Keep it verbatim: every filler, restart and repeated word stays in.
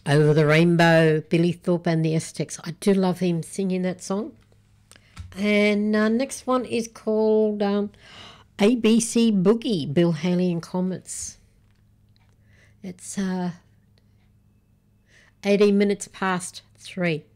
Over the Rainbow, Billy Thorpe and the Aztecs. I do love him singing that song. And uh, next one is called um, A B C Boogie, Bill Haley and Comets. It's uh, eighteen minutes past three.